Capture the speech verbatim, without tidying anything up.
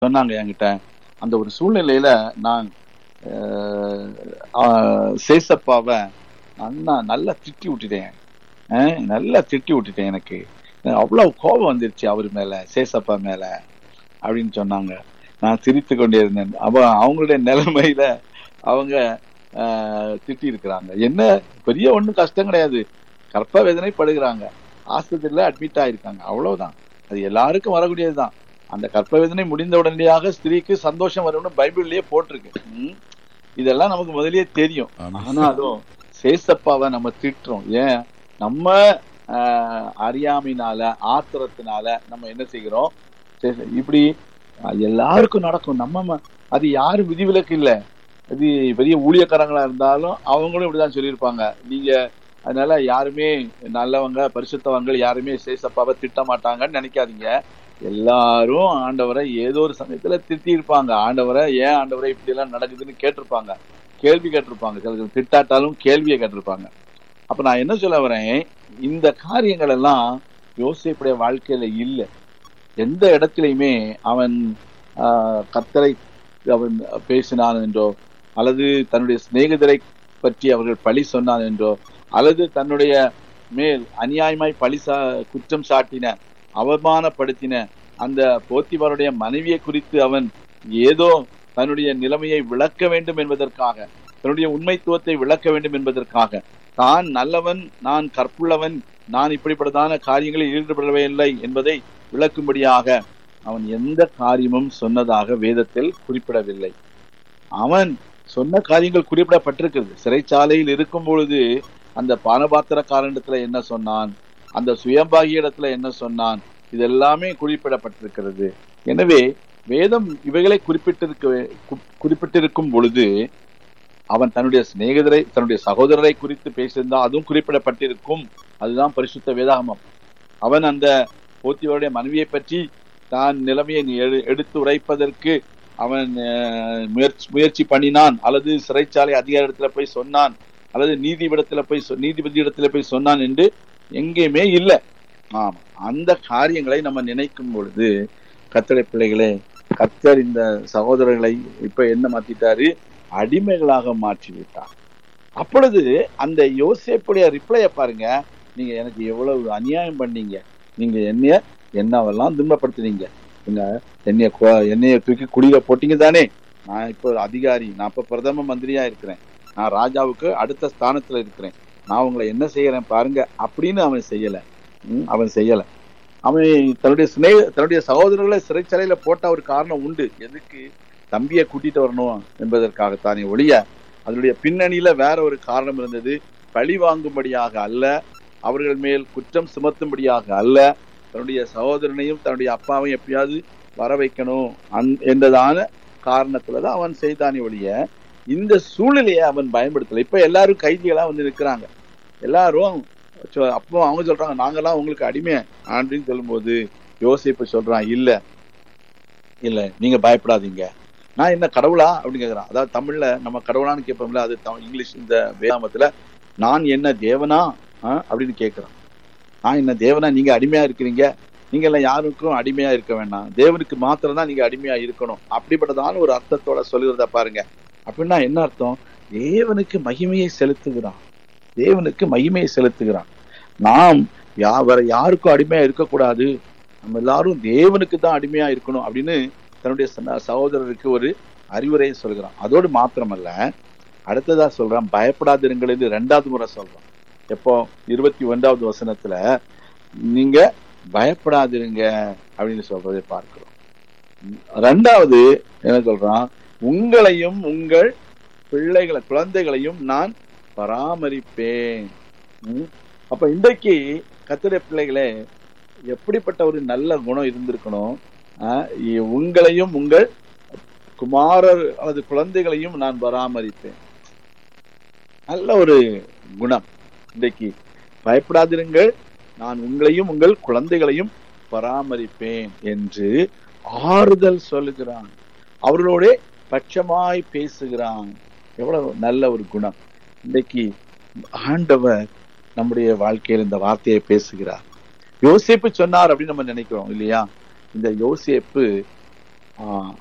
சொன்னாங்க என்கிட்ட. அந்த ஒரு சூழ்நிலையில நான் சேசப்பாவை அண்ணா நல்லா திட்டி விட்டுட்டேன். நல்லா திட்டி விட்டுட்டேன். எனக்கு அவ்வளவு கோபம் வந்துருச்சு அவர் மேல, சேசப்பா மேல அப்படின்னு சொன்னாங்க. நான் சிரித்து கொண்டே இருந்தேன். அப்ப அவங்களுடைய நிலைமையில அவங்க ஆஹ் திட்டி இருக்கிறாங்க. என்ன பெரிய ஒண்ணும் கஷ்டம் கிடையாது, கற்ப வேதனை படுகிறாங்க, ஆஸ்பத்திரியில அட்மிட் ஆயிருக்காங்க, அவ்வளவுதான். அது எல்லாருக்கும் வரக்கூடியதுதான். அந்த கற்ப வேதனை முடிந்த உடனடியாக ஸ்திரீக்கு சந்தோஷம் வரும்னு பைபிள்லயே போட்டிருக்கு. இதெல்லாம் நமக்கு முதலியே தெரியும். ஆனாலும் சேசப்பாவை நம்ம திட்டுறோம். ஏன்? நம்ம ஆஹ் அறியாமையினால, ஆத்திரத்தினால நம்ம என்ன செய்கிறோம்? இப்படி எல்லாருக்கும் நடக்கும். நம்ம அது யாரும் விதிவிலக்கு இல்லை. அது பெரிய ஊழியக்காரங்களா இருந்தாலும் அவங்களும் இப்படிதான் சொல்லியிருப்பாங்க. நீங்க அதனால யாருமே நல்லவங்க பரிசுத்தவங்க யாருமே சேசப்பாவை திட்ட மாட்டாங்கன்னு நினைக்காதீங்க. எல்லாரும் ஆண்டவரை ஏதோ ஒரு சமயத்துல திட்டி இருப்பாங்க. ஆண்டவரை ஏன் ஆண்டவரை இப்படி எல்லாம் நடக்குதுன்னு கேட்டிருப்பாங்க, கேள்வி கேட்டிருப்பாங்க. சில திட்டாட்டாலும் கேள்வியை கேட்டிருப்பாங்க. அப்ப நான் என்ன சொல்ல வரேன், இந்த காரியங்கள் எல்லாம் யோசேப்புடைய வாழ்க்கையில இல்லை. எந்த இடத்திலையுமே அவன் ஆஹ் கர்த்தரை அவன் பேசினான் என்றோ, அல்லது தன்னுடைய சிநேகிதரை பற்றி அவர்கள் பழி சொன்னான் என்றோ, அல்லது தன்னுடைய மேல் அநியாயமாய் பழி சா குற்றம் சாட்டின, அவமானப்படுத்தின அந்த போத்திபாருடைய மனைவியை குறித்து அவன் ஏதோ தன்னுடைய நிலைமையை விளக்க வேண்டும் என்பதற்காக, தன்னுடைய உண்மைத்துவத்தை விளக்க வேண்டும் என்பதற்காக, தான் நல்லவன், நான் கற்புள்ளவன், நான் இப்படிப்பட்டதான காரியங்களில் ஈடுபடவே இல்லை என்பதை விளக்கும்படியாக அவன் எந்த காரியமும் சொன்னதாக வேதத்தில் குறிப்பிடவில்லை. அவன் சொன்ன காரியங்கள் குறிப்பிடப்பட்டிருக்கிறது. சிறைச்சாலையில் இருக்கும் பொழுது அந்த பானபாத்திரக்காரனிடத்துல என்ன சொன்னான், அந்த சுயம்பாகி இடத்துல என்ன சொன்னான், இது எல்லாமே குறிப்பிடப்பட்டிருக்கிறது. எனவே வேதம் இவைகளை குறிப்பிட்டிருக்க குறிப்பிட்டிருக்கும் பொழுது அவன் தன்னுடைய சிநேகிதரை, தன்னுடைய சகோதரரை குறித்து பேசியிருந்தால் அதுவும் குறிப்பிடப்பட்டிருக்கும். அதுதான் பரிசுத்த வேதாகமம். அவன் அந்த போத்திபாருடைய மனைவியை பற்றி தான் நிலைமையை எடுத்து உரைப்பதற்கு அவன் முயற்சி முயற்சி பண்ணினான், அல்லது சிறைச்சாலை அதிகார இடத்துல போய் சொன்னான், அல்லது நீதிபதியிடத்துல போய் நீதிபதி இடத்துல போய் சொன்னான் என்று எங்கேயுமே இல்லை. ஆமா, அந்த காரியங்களை நம்ம நினைக்கும் பொழுது கர்த்தருடைய பிள்ளைகளே, கர்த்தர் இந்த சகோதரர்களை இப்ப என்ன மாத்திட்டாரு? அடிமைகளாக மாற்றி விட்டார். அப்பொழுது அந்த யோசேப்புடைய ரிப்ளைய பாருங்க. நீங்க எனக்கு எவ்வளவு அநியாயம் பண்ணீங்க, நீங்க என்னைய என்னவெல்லாம் துன்பப்படுத்தினீங்க, என்னைய என்னைய தூக்கி குடியில போட்டீங்க தானே. நான் இப்போ அதிகாரி, நான் இப்ப பிரதம மந்திரியா இருக்கிறேன், நான் ராஜாவுக்கு அடுத்த ஸ்தானத்துல இருக்கிறேன், நான் உங்களை என்ன செய்யறேன் பாருங்க அப்படின்னு அவன் செய்யல. உம் அவன் செய்யல. அவன் தன்னுடைய சிநேக தன்னுடைய சகோதரர்களை சிறைச்சாலையில போட்ட ஒரு காரணம் உண்டு. எதுக்கு? தம்பியை கூட்டிட்டு வரணும் என்பதற்காகத்தானே ஒழிய அதனுடைய பின்னணியில வேற ஒரு காரணம் இருந்தது. பழி வாங்கும்படியாக அல்ல, அவர்கள் மேல் குற்றம் சுமத்தும்படியாக அல்ல, தன்னுடைய சகோதரனையும் தன்னுடைய அப்பாவையும் எப்படியாவது வர வைக்கணும் அந் என்றதான காரணத்துலதான் அவன் செய்தானே ஒழிய இந்த சூழ்நிலையை அவன் பயன்படுத்தல. இப்ப எல்லாரும் கைதிகளா வந்து நிற்கிறாங்க. எல்லாரும் அப்போ அவங்க சொல்றாங்க, நாங்கெல்லாம் உங்களுக்கு அடிமை அப்படின்னு சொல்லும் போது யோசேப்பு சொல்றான், இல்ல இல்ல நீங்க பயப்படாதீங்க, நான் என்ன கடவுளா அப்படின்னு கேட்கிறான். அதாவது தமிழ்ல நம்ம கடவுளான்னு கேட்போம்ல, அது இங்கிலீஷ் இந்த வேதாமத்துல நான் என்ன தேவனா அப்படின்னு கேட்கிறான். நான் என்ன தேவனா? நீங்க அடிமையா இருக்கிறீங்க, நீங்க எல்லாம் யாருக்கும் அடிமையா இருக்க வேண்டாம், தேவனுக்கு மாத்திரம் தான் நீங்க அடிமையா இருக்கணும் அப்படிப்பட்டதான ஒரு அர்த்தத்தோட சொல்லுறத பாருங்க. அப்படின்னா என்ன அர்த்தம்? தேவனுக்கு மகிமையை செலுத்துகிறான், தேவனுக்கு மகிமையை செலுத்துகிறான். நாம் யா வேற யாருக்கும் அடிமையா இருக்கக்கூடாது, நம்ம எல்லாரும் தேவனுக்கு தான் அடிமையா இருக்கணும் அப்படின்னு தன்னுடைய சகோதரருக்கு ஒரு அறிவுரையை சொல்கிறான். அதோடு மாத்திரமல்ல, அடுத்ததா சொல்றான், பயப்படாதிருங்கள் என்று ரெண்டாவது முறை சொல்றான். எப்போ? இருபத்தி ஒன்றாவது வசனத்துல நீங்க பயப்படாதிருங்க அப்படின்னு சொல்றதை பார்க்கிறோம். ரெண்டாவது என்ன சொல்றான்? உங்களையும் உங்கள் பிள்ளைகளை குழந்தைகளையும் நான் பராமரிப்பேன். அப்ப இன்றைக்கு கர்த்தருடைய பிள்ளைகளே, எப்படிப்பட்ட ஒரு நல்ல குணம் இருந்திருக்கணும்? உங்களையும் உங்கள் குமாரர் அல்லது குழந்தைகளையும் நான் பராமரிப்பேன். நல்ல ஒரு குணம். இன்றைக்கு பயப்படாதிருங்கள், நான் உங்களையும் உங்கள் குழந்தைகளையும் பராமரிப்பேன் என்று ஆறுதல் சொல்லுகிறான். அவர்களோட பட்சமாய் பேசுகிறான். எவ்வளவு நல்ல ஒரு குணம். இன்றைக்கு ஆண்டவர் நம்முடைய வாழ்க்கையில் இந்த வார்த்தையை பேசுகிறார். யோசேப்பு சொன்னார் அப்படின்னு நம்ம நினைக்கிறோம் இல்லையா? இந்த யோசேப்பு ஆ